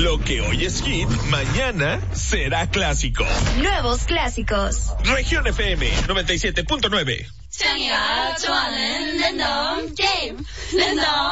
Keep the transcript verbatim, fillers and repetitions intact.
Lo que hoy es hit, mañana será clásico. Nuevos clásicos. Región F M noventa y siete punto nueve.